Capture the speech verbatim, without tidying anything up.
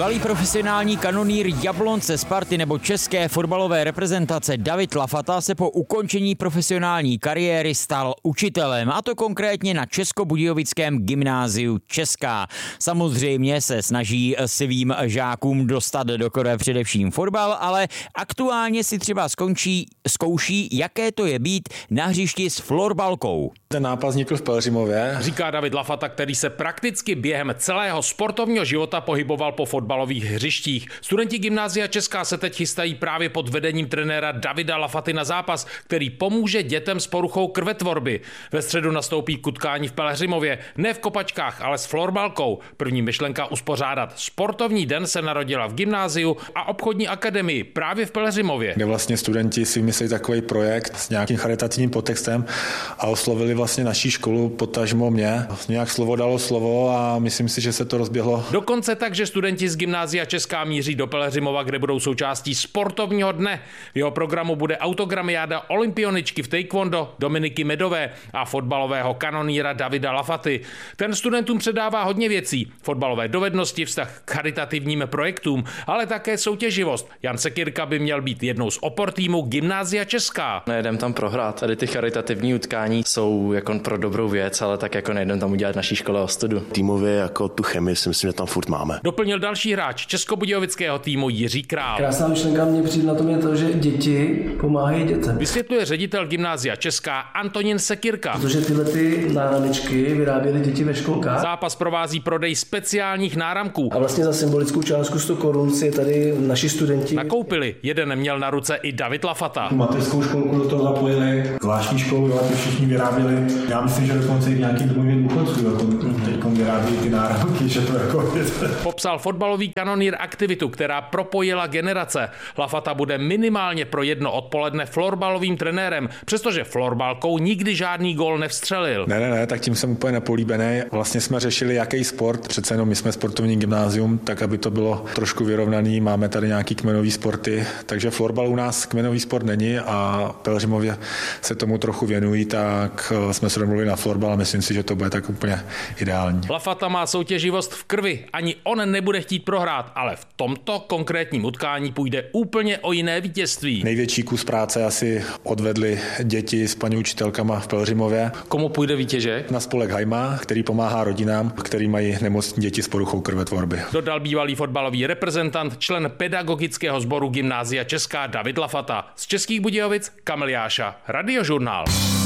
Bývalý profesionální kanonýr Jablonce, Sparty nebo české fotbalové reprezentace David Lafata se po ukončení profesionální kariéry stal učitelem, a to konkrétně na Českobudějovickém gymnáziu Česká. Samozřejmě se snaží svým žákům dostat do krve především fotbal, ale aktuálně si třeba skončí, zkouší, jaké to je být na hřišti s florbalkou. Ten nápad vznikl v Pelhřimově. Říká David Lafata, který se prakticky během celého sportovního života pohyboval po fotbalových hřištích. Studenti gymnázia Česká se teď chystají právě pod vedením trenéra Davida Lafaty na zápas, který pomůže dětem s poruchou krvetvorby. Ve středu nastoupí k utkání v Pelhřimově, ne v kopačkách, ale s florbalkou. První myšlenka uspořádat sportovní den se narodila v gymnáziu a obchodní akademii právě v Pelhřimově. Kde vlastně studenti si vymysleli takový projekt s nějakým charitativním podtextem a oslovili vlastně naší školu, potažmo mě. Nějak slovo dalo slovo a myslím si, že se to rozběhlo. Dokonce tak, že studenti z gymnázia Česká míří do Pelhřimova, kde budou součástí sportovního dne. V jeho programu bude autogramiáda olympioničky v taekwondo Dominiky Medové a fotbalového kanonýra Davida Lafaty. Ten studentům předává hodně věcí. Fotbalové dovednosti, vztah k charitativním projektům, ale také soutěživost. Jan Sekirka by měl být jednou z opor týmu gymnázia Česká. Nejedem tam prohrát. Tady ty charitativní utkání jsou jako pro dobrou věc, ale tak jako nejdem tam udělat naší škole ostudu. Týmově jako tu chemii si myslím, že tam furt máme. Doplnil další hráč českobudějovického týmu Jiří Král. Krásná myšlenka mě přijde na tom je to, že děti pomáhají dětem. Vysvětluje ředitel gymnázia Česká Antonín Sekirka. Protože tyhle ty náramečky vyráběly děti ve školkách. Zápas provází prodej speciálních náramků. A vlastně za symbolickou částku sto korun si tady naši studenti nakoupili. Jeden měl na ruce i David Lafata. Mateřskou školku do toho zapojili, zvláštní školu, a ty všichni vyráběli. Já myslím, že dokonce i nějaký domově důchodců jako teď vyrábí ty náramky, že to jako popsal fotbalový kanonýr aktivitu, která propojila generace. Lafata bude minimálně pro jedno odpoledne florbalovým trenérem, přestože florbalkou nikdy žádný gól nevstřelil. Ne, ne, ne, tak tím jsem úplně nepolíbený. Vlastně jsme řešili, jaký sport, přece jenom my jsme sportovní gymnázium, tak aby to bylo trošku vyrovnaný. Máme tady nějaký kmenový sporty, takže florbal u nás kmenový sport není a Pelhřimově se tomu trochu věnují, tak jsme se domluvili na florbal a myslím si, že to bude tak úplně ideální. Lafata má soutěživost v krvi, ani on nebude chtít prohrát, ale v tomto konkrétním utkání půjde úplně o jiné vítězství. Největší kus práce asi odvedli děti s paní učitelkama v Pelhřimově. Komu půjde výtěžek? Na spolek Hajma, který pomáhá rodinám, který mají nemocní děti s poruchou krvetvorby. Dodal bývalý fotbalový reprezentant, člen pedagogického sboru gymnázia Česká David Lafata. Z Českých Budějovic Kamil Jáša, Radiožurnál.